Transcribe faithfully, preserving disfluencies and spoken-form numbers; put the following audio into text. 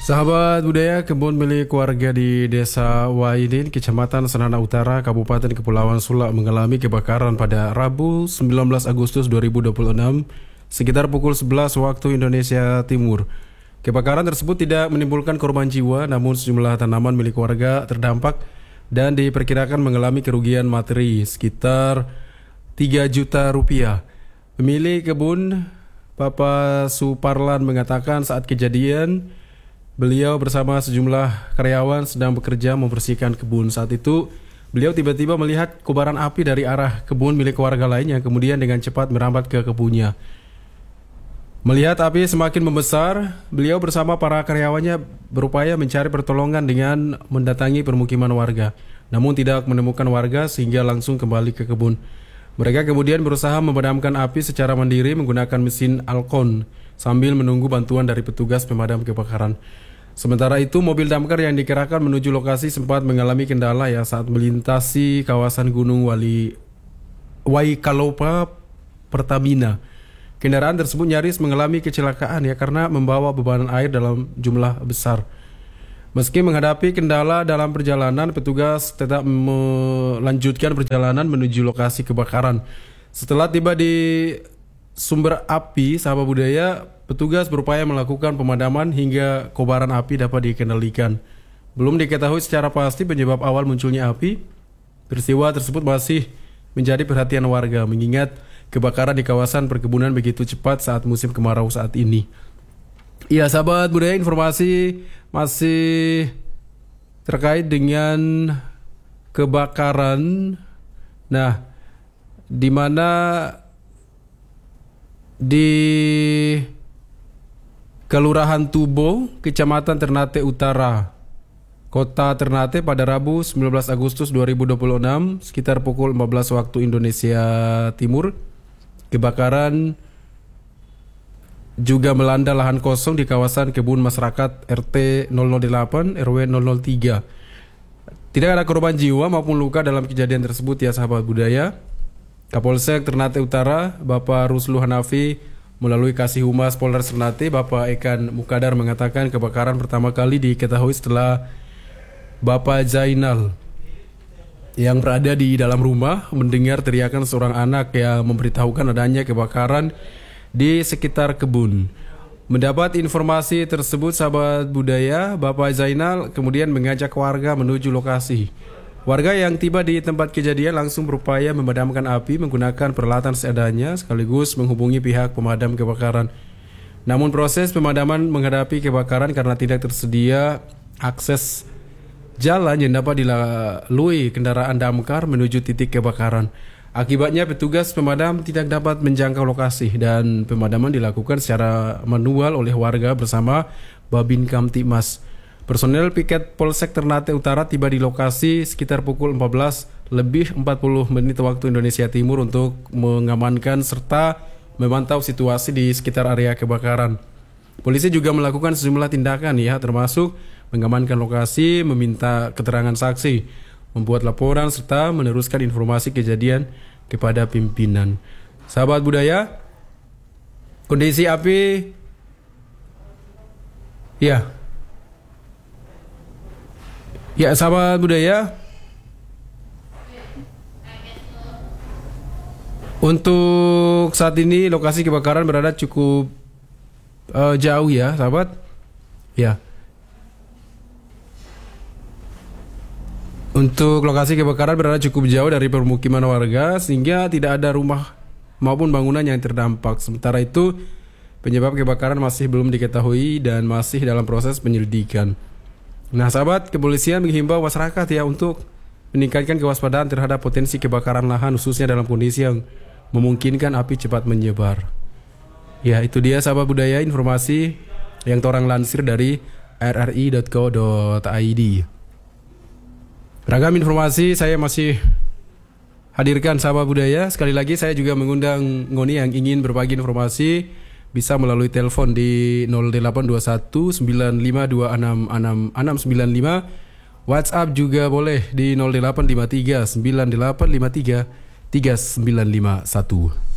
Sahabat budaya, kebun milik warga di Desa Waidin, Kecamatan Senana Utara, Kabupaten Kepulauan Sula mengalami kebakaran pada Rabu sembilan belas Agustus dua ribu dua puluh enam sekitar pukul sebelas waktu Indonesia Timur. Kebakaran tersebut tidak menimbulkan korban jiwa, namun sejumlah tanaman milik warga terdampak dan diperkirakan mengalami kerugian materi sekitar tiga juta rupiah. Pemilik kebun, Bapak Suparlan, mengatakan saat kejadian beliau bersama sejumlah karyawan sedang bekerja membersihkan kebun. Saat itu beliau tiba-tiba melihat kobaran api dari arah kebun milik warga lain yang kemudian dengan cepat merambat ke kebunnya. Melihat api semakin membesar, beliau bersama para karyawannya berupaya mencari pertolongan dengan mendatangi permukiman warga. Namun tidak menemukan warga sehingga langsung kembali ke kebun. Mereka kemudian berusaha memadamkan api secara mandiri menggunakan mesin Alkon sambil menunggu bantuan dari petugas pemadam kebakaran. Sementara itu, mobil damkar yang dikerahkan menuju lokasi sempat mengalami kendala ya saat melintasi kawasan Gunung Wali Waikalopa Pertamina. Kendaraan tersebut nyaris mengalami kecelakaan ya karena membawa beban air dalam jumlah besar. Meski menghadapi kendala dalam perjalanan, petugas tetap melanjutkan perjalanan menuju lokasi kebakaran. Setelah tiba di sumber api, sahabat budaya, petugas berupaya melakukan pemadaman hingga kobaran api dapat dikendalikan. Belum diketahui secara pasti penyebab awal munculnya api. Peristiwa tersebut masih menjadi perhatian warga mengingat kebakaran di kawasan perkebunan begitu cepat saat musim kemarau saat ini. Iya, sahabat budaya, informasi masih terkait dengan kebakaran. Nah, di mana di Kelurahan Tubo, Kecamatan Ternate Utara, Kota Ternate pada Rabu sembilan belas Agustus dua ribu dua puluh enam sekitar pukul empat belas waktu Indonesia Timur. Kebakaran juga melanda lahan kosong di kawasan kebun masyarakat R T nol nol delapan R W nol nol tiga. Tidak ada korban jiwa maupun luka dalam kejadian tersebut ya sahabat budaya. Kapolsek Ternate Utara, Bapak Ruslu Hanafi, melalui Kasih Humas Polres Ternate, Bapak Ekan Mukadar, mengatakan kebakaran pertama kali diketahui setelah Bapak Zainal yang berada di dalam rumah mendengar teriakan seorang anak yang memberitahukan adanya kebakaran di sekitar kebun. Mendapat informasi tersebut, sahabat budaya, Bapak Zainal kemudian mengajak warga menuju lokasi. Warga yang tiba di tempat kejadian langsung berupaya memadamkan api menggunakan peralatan seadanya sekaligus menghubungi pihak pemadam kebakaran. Namun proses pemadaman menghadapi kebakaran karena tidak tersedia akses jalan yang dapat dilalui kendaraan damkar menuju titik kebakaran. Akibatnya petugas pemadam tidak dapat menjangkau lokasi dan pemadaman dilakukan secara manual oleh warga bersama Babin Kamtibmas. Personel piket Polsek Ternate Utara tiba di lokasi sekitar pukul empat belas lebih empat puluh menit waktu Indonesia Timur untuk mengamankan serta memantau situasi di sekitar area kebakaran. Polisi juga melakukan sejumlah tindakan ya, termasuk mengamankan lokasi, meminta keterangan saksi, membuat laporan serta meneruskan informasi kejadian kepada pimpinan. Sahabat budaya, kondisi api ya Ya, sahabat budaya, untuk saat ini lokasi kebakaran berada cukup uh, jauh ya, sahabat. Ya. Untuk lokasi kebakaran berada cukup jauh dari permukiman warga sehingga tidak ada rumah maupun bangunan yang terdampak. Sementara itu, penyebab kebakaran masih belum diketahui dan masih dalam proses penyelidikan. Nah, sahabat, kepolisian menghimbau masyarakat ya untuk meningkatkan kewaspadaan terhadap potensi kebakaran lahan khususnya dalam kondisi yang memungkinkan api cepat menyebar. Ya, itu dia sahabat budaya informasi yang torang lansir dari r r i dot co dot i d. Beragam informasi saya masih hadirkan sahabat budaya. Sekali lagi saya juga mengundang Ngoni yang ingin berbagi informasi bisa melalui telepon di nol delapan dua satu sembilan lima dua enam enam enam sembilan lima. WhatsApp juga boleh di nol delapan lima tiga sembilan delapan lima tiga tiga sembilan lima satu.